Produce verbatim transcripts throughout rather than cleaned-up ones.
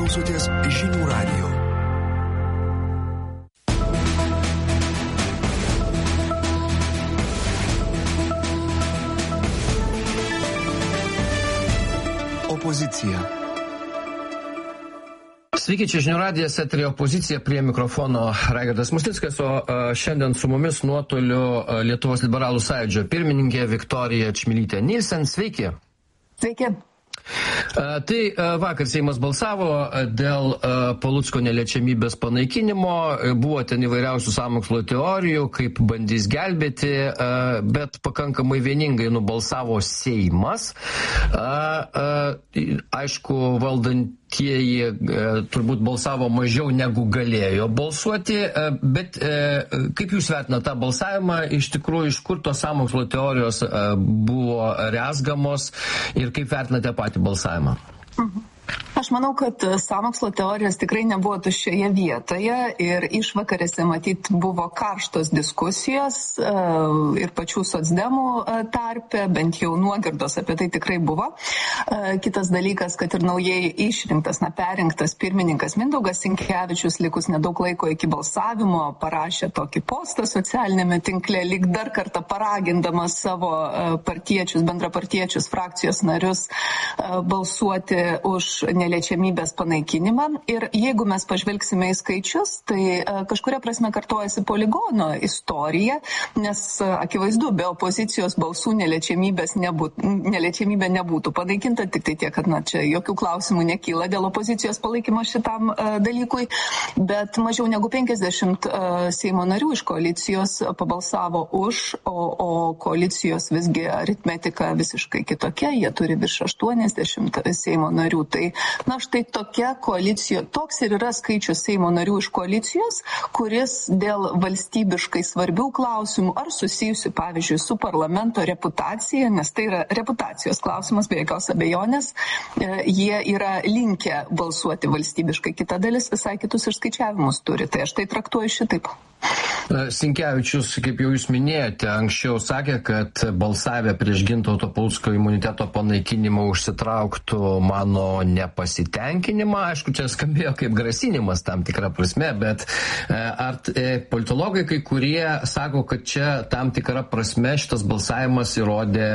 klausotės Žinių radijo. Opozicija. Sveiki, čia Žinių radijas, eteryje Opozicija, prie mikrofono Raigardas Musnickas, o šiandien su mumis nuotoliu Lietuvos liberalų sąjūdžio pirmininkė Viktorija Čmilytė Nilsen. Sveiki. Sveiki. Tai vakar Seimas balsavo dėl Palucko neliečiamybės panaikinimo, buvo ten įvairiausių sąmokslo teorijų, kaip bandys gelbėti, bet pakankamai vieningai nubalsavo Seimas. Aišku, valdantieji turbūt balsavo mažiau negu galėjo balsuoti, bet kaip jūs vertinate tą balsavimą, iš tikrųjų, iš kur tos sąmokslo teorijos buvo rezgamos ir kaip vertinate patį balsavimą? Mhm. Aš manau, kad sąmokslo teorijos tikrai nebuvo tuščioje vietoje ir išvakarėse matyt buvo karštos diskusijos ir pačių socdemų tarpe, bent jau nuogirdos apie tai tikrai buvo. Kitas dalykas, kad ir naujai išrinktas, na, perinktas pirmininkas Mindaugas Sinkevičius likus nedaug laiko iki balsavimo parašė tokį postą socialinėme tinkle, lyg dar kartą paragindamas savo partiečius, bendrapartiečius, frakcijos narius balsuoti už neliečiamybės panaikinimą. Ir jeigu mes pažvelgsime į skaičius, tai kažkuria prasme kartojasi poligono istorija, nes akivaizdu, be opozicijos balsų neliečiamybės nebūtų, neliečiamybė nebūtų panaikinta, tik tai tiek, kad na, čia jokių klausimų nekyla dėl opozicijos palaikymo šitam uh, dalykui, bet mažiau negu penkiasdešimt uh, Seimo narių iš koalicijos balsavo už, o, o koalicijos visgi aritmetika visiškai kitokia, jie turi virš aštuoniasdešimt Seimo narių. Tai na štai tokia koalicija, toks ir yra skaičius Seimo narių iš koalicijos, kuris dėl valstybiškai svarbių klausimų ar susijusių, pavyzdžiui, su parlamento reputacija, nes tai yra reputacijos klausimas, be jokios abejonės, jie yra linkę balsuoti valstybiškai. Kita dalis visai kitus išskaičiavimus turi, tai aš tai traktuoju šitaip. Sinkevičius, kaip jau jūs minėjote, anksčiau sakė, kad balsavę prieš Gintauto Palucko imuniteto panaikinimą užsitrauktų mano nepasitenkinimą. Aišku, čia skambėjo kaip grasinimas tam tikrą prasme, bet ar politologai kai kurie sako, kad čia tam tikrą prasme šitas balsavimas įrodė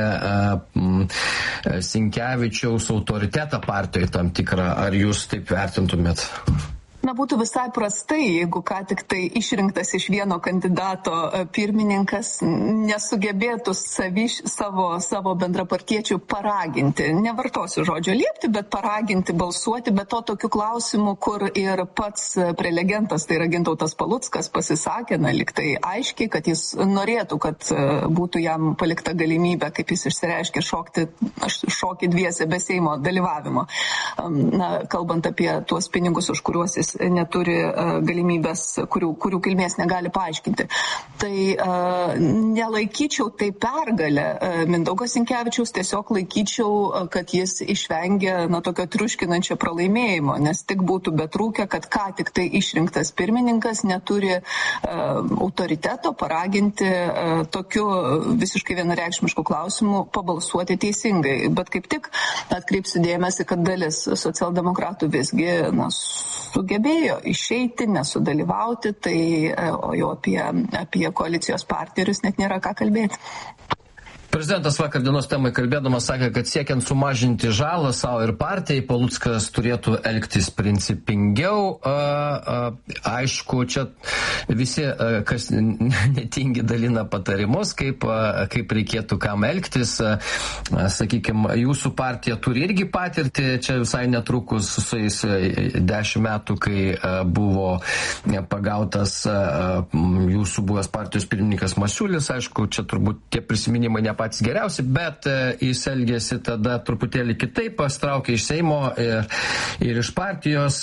Sinkevičiaus autoritetą partijoje tam tikrą. Ar jūs taip vertintumėt? Na, būtų visai prastai, jeigu ką tik tai išrinktas iš vieno kandidato pirmininkas nesugebėtų savi, savo, savo bendrapartiečių paraginti. Nevartosiu žodžio liepti, bet paraginti balsuoti, bet to tokių klausimų, kur ir pats prelegentas, tai yra Gintautas Paluckas, pasisakė, na, lyg tai aiškiai, kad jis norėtų, kad būtų jam palikta galimybė, kaip jis išsireiškė, šokti, šokį dviese be Seimo dalyvavimo. Na, kalbant apie tuos pinigus, už kuriuos jis neturi uh, galimybės, kurių, kurių kilmės negali paaiškinti. Tai uh, nelaikyčiau tai pergalę uh, Mindaugo Sinkevičiaus, tiesiog laikyčiau, uh, kad jis išvengė na, tokio triuškinančio pralaimėjimo, nes tik būtų betrūkę, kad ką tik tai išrinktas pirmininkas neturi uh, autoriteto paraginti uh, tokiu visiškai vienareikšmišku klausimu pabalsuoti teisingai. Bet kaip tik atkreipsiu dėmesį, kad dalis socialdemokratų visgi na, sugebėjo išeiti, nesudalyvauti, tai o jau apie, apie koalicijos partnerius net nėra ką kalbėti. Prezidentas vakar dienos temai kalbėdamas sakė, kad siekiant sumažinti žalą savo ir partijai, Paluckas turėtų elgtis principingiau. A, a, aišku, čia visi, a, kas netingi, dalina patarimus, kaip, a, kaip reikėtų kam elgtis. A, a, sakykime, jūsų partija turi irgi patirtį, čia visai netrukus su jais dešimt metų, kai a, buvo pagautas a, jūsų buvęs partijos pirmininkas Masiulis. Aišku, čia turbūt tie prisiminimai ne patys geriausi, bet jis elgėsi tada truputėlį kitaip, pastraukė iš Seimo ir, ir iš partijos.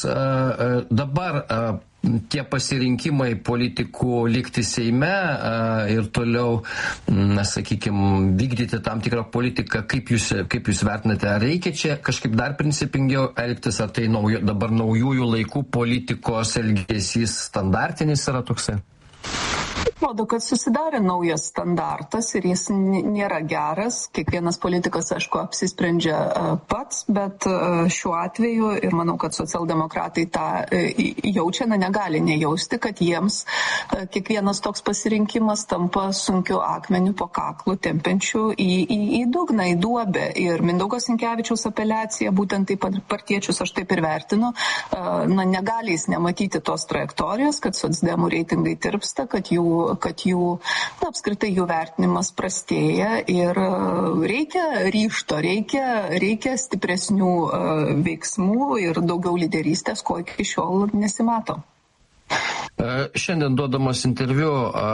Dabar tie pasirinkimai politikų likti Seime ir toliau, na, sakykime, vykdyti tam tikrą politiką, kaip jūs, kaip jūs vertinate, ar reikia čia kažkaip dar principingiau elgtis, ar tai naujo, dabar naujųjų laikų politikos elgesys standartinis yra toksai? Rodo, kad susidarė naujas standartas ir jis nėra geras. Kiekvienas politikas, aišku, apsisprendžia pats, bet šiuo atveju, ir manau, kad socialdemokratai tą jaučia, na, negali nejausti, kad jiems kiekvienas toks pasirinkimas tampa sunkiu akmeniu po kaklu tempiančiu į, į, į dugną, į duobę. Ir Mindaugo Sinkevičiaus apeliacija, būtent taip partiečius aš taip ir vertinu, na, negali jis nematyti tos trajektorijos, kad socdemų reitingai tirpsta, kad jų kad jų, na, apskritai jų vertinimas prastėja ir reikia ryžto, reikia, reikia stipresnių uh, veiksmų ir daugiau lyderystės, ko iki šiol nesimato. Šiandien duodamas interviu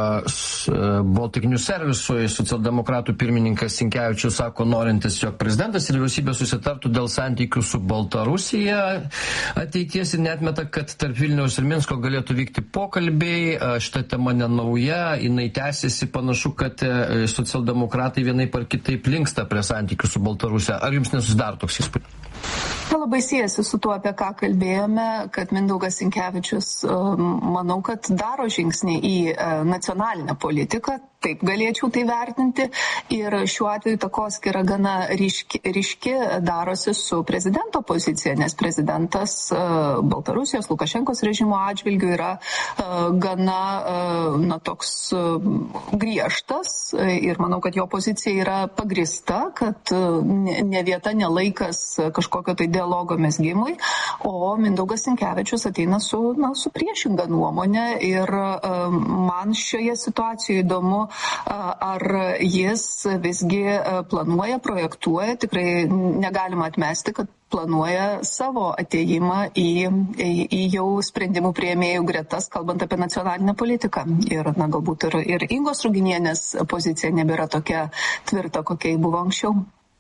Baltic News servisui socialdemokratų pirmininkas Sinkevičius sako, norintis, jog prezidentas ir vyriausybė susitartų dėl santykių su Baltarusija ateities ir neatmeta, kad tarp Vilniaus ir Minsko galėtų vykti pokalbiai. Šita tema nenauja, jinai tęsiasi, panašu, kad socialdemokratai vienaip ar kitaip linksta prie santykių su Baltarusija. Ar jums nesusidaro toks įspūdis? Labai siejasi su tuo, apie ką kalbėjome, kad Mindaugas Sinkevičius, manau, kad daro žingsnį į nacionalinę politiką, taip galėčiau tai vertinti, ir šiuo atveju takoskyra gana ryški, ryški darosi su prezidento pozicija, nes prezidentas Baltarusijos, Lukašenkos režimo atžvilgių yra gana, na, toks griežtas ir manau, kad jo pozicija yra pagrista, kad ne vieta, ne laikas kažkokio tai dialogo mezgimui, o Mindaugas Sinkevičius ateina su, na, su priešinga nuomonė ir man šioje situacijoje įdomu, ar jis visgi planuoja, projektuoja, tikrai negalima atmesti, kad planuoja savo atėjimą į, į, į jau sprendimų priėmėjų gretas, kalbant apie nacionalinę politiką. Ir, na, galbūt ir, ir Ingos Ruginienės pozicija nebėra tokia tvirta, kokia buvo anksčiau.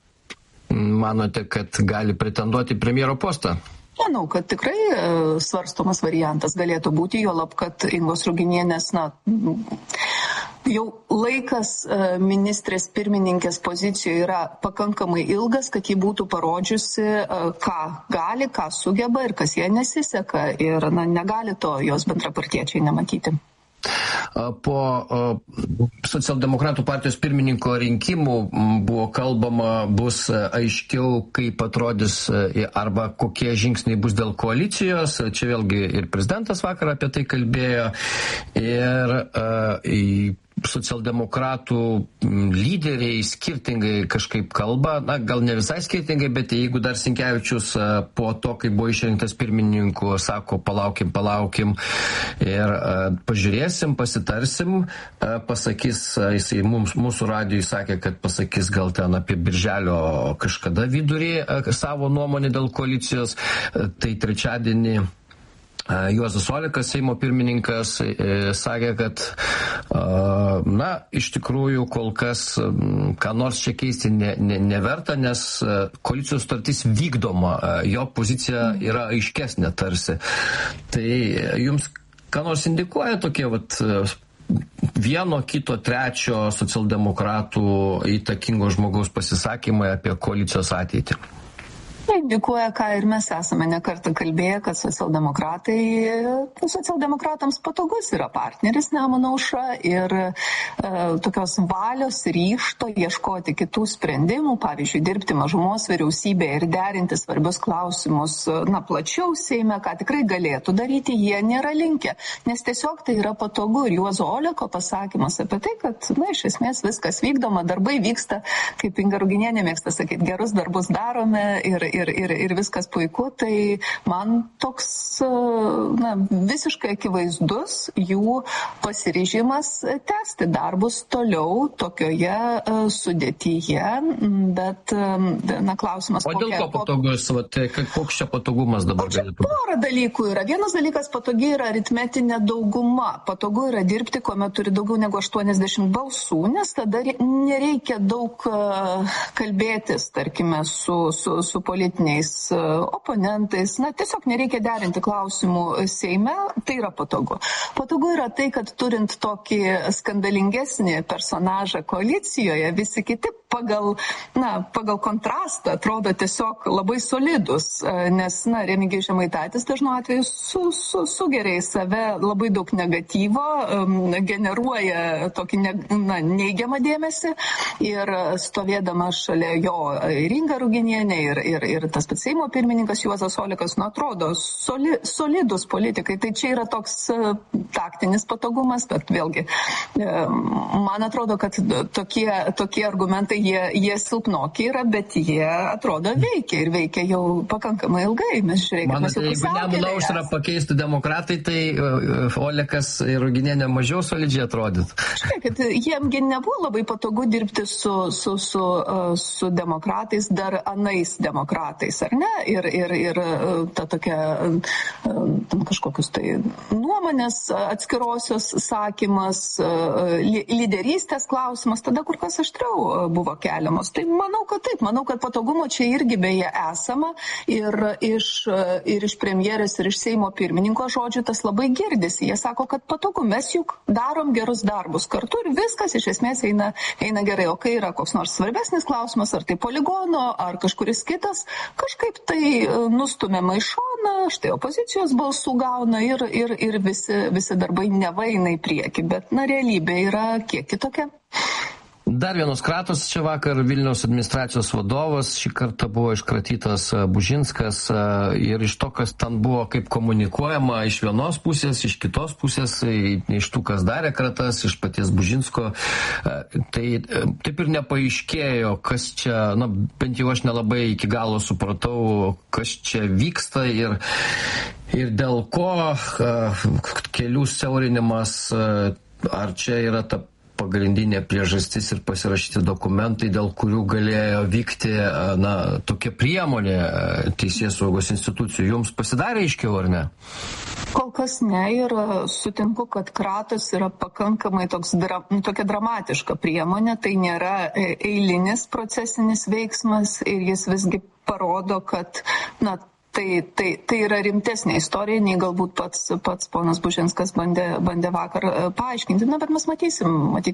Manote, kad gali pretenduoti premjero postą? Manau, kad tikrai svarstomas variantas galėtų būti, juolab, kad Ingos Ruginienės, na, jau laikas ministrės pirmininkės pozicijoje yra pakankamai ilgas, kad ji būtų parodžiusi, ką gali, ką sugeba ir kas jai nesiseka. Ir, na, negali to jos bendrapartiečiai nematyti. Po socialdemokratų partijos pirmininko rinkimų buvo kalbama, bus aiškiau, kaip atrodys arba kokie žingsniai bus dėl koalicijos. Čia vėlgi ir prezidentas vakar apie tai kalbėjo. Ir uh, socialdemokratų lyderiai skirtingai kažkaip kalba, na, gal ne visai skirtingai, bet jeigu dar Sinkevičius po to, kai buvo išrinktas pirmininku, sako, palaukim, palaukim ir uh, pažiūrėsim, pasitarsim, uh, pasakys, jisai mums, mūsų radijui sakė, kad pasakys gal ten apie birželio kažkada vidurį uh, savo nuomonę dėl koalicijos, uh, tai trečiadienį Juozas Olekas, Seimo pirmininkas, sakė, kad na, iš tikrųjų kol kas ką nors čia keisti ne, ne, neverta, nes koalicijos sutartis vykdoma, jo pozicija yra aiškesnė tarsi. Tai jums ką nors indikuoja tokie vat vieno, kito, trečio socialdemokratų įtakingo žmogaus pasisakymai apie koalicijos ateitį? Indikuoja, ką ir mes esame nekartą kalbėję, kad socialdemokratai, socialdemokratams patogus yra partneris Nemuno aušra ir e, tokios valios ryžto ieškoti kitų sprendimų, pavyzdžiui, dirbti mažumos vyriausybėje ir derinti svarbius klausimus, na, plačiau Seime, ką tikrai galėtų daryti, jie nėra linkę, nes tiesiog tai yra patogu. Ir Juozo Oleko pasakymas apie tai, kad, na, iš esmės viskas vykdoma, darbai vyksta, kaip Inga Ruginienė mėgsta sakyti, gerus darbus darome ir Ir, ir, ir viskas puiku, tai man toks, na, visiškai akivaizdus jų pasiryžimas tęsti darbus toliau tokioje uh, sudėtyje, bet, na, klausimas... O dėl kokia, ko patogus, tai koks čia patogumas dabar galėtų būti? Porą dalykų yra. Vienas dalykas patogi yra aritmetinė dauguma. Patogu yra dirbti, kuomet turi daugiau negu aštuoniasdešimt balsų, nes tada nereikia daug uh, kalbėtis, tarkime, su, su, su politikais. politiniais oponentais. Na, tiesiog nereikia derinti klausimų Seime, tai yra patogu. Patogu yra tai, kad turint tokį skandalingesnį personažą koalicijoje, visi kiti pagal, na, pagal kontrastą atrodo tiesiog labai solidus, nes, na, Remigijus Žemaitaitis dažnu atveju su, su, sugeria į save labai daug negatyvo, generuoja tokį ne, na, neigiamą dėmesį ir stovėdama šalia jo ir Inga Ruginienė ir, ir, ir tas pats Seimo pirmininkas Juozas Olekas, nu, atrodo soli, solidus politikai. Tai čia yra toks taktinis patogumas, bet vėlgi man atrodo, kad tokie, tokie argumentai jie, jie silpnoki yra, bet jie atrodo veikia ir veikia jau pakankamai ilgai. Mes žiūrėkime, mes jau jeigu Nemuno aušrą pakeistų demokratai, tai Olekas ir Ruginienė mažiau solidžiai atrodytų. Žiūrėkit, jiemgi nebuvo labai patogu dirbti su, su, su, su demokratais, dar anais demokratais, ar ne? Ir, ir, ir ta tokia kažkokius tai nuomonės atskirosios sakymas, lyderystės klausimas, tada kur kas aštriau buvo keliamos. Tai manau, kad taip, manau, kad patogumo čia irgi beje esama ir iš, ir iš premjerės, ir iš Seimo pirmininko žodžių tas labai girdisi. Jie sako, kad patogu, mes juk darom gerus darbus kartu ir viskas iš esmės eina, eina gerai. O kai yra koks nors svarbesnis klausimas, ar tai poligono, ar kažkuris kitas, kažkaip tai nustumiama į šoną, štai opozicijos balsų gauna ir, ir, ir visi, visi darbai nevaina į priekį. Bet, na, realybė yra kiek kitokia. Dar vienos kratos, čia vakar Vilniaus administracijos vadovas, šį kartą buvo iškratytas Bužinskas ir iš to, kas ten buvo kaip komunikuojama iš vienos pusės, iš kitos pusės, iš tų, kas darė kratas, iš paties Bužinsko, tai taip ir nepaaiškėjo, kas čia, na, bent jau aš nelabai iki galo supratau, kas čia vyksta ir, ir dėl ko kelių siaurinimas, ar čia yra ta pagrindinė priežastis ir pasirašyti dokumentai, dėl kurių galėjo vykti, na, tokia priemonė teisėsaugos institucijų. Jums pasidarė aiškiau, ar ne? Kol kas ne ir sutinku, kad kratos yra pakankamai toks, tokia dramatiška priemonė, tai nėra eilinis procesinis veiksmas ir jis visgi parodo, kad, na, Tai, tai, tai yra rimtesnė istorija, nei galbūt pats, pats ponas Bužinskas bandė, bandė vakar paaiškinti. Na, bet mes matysim, matyt,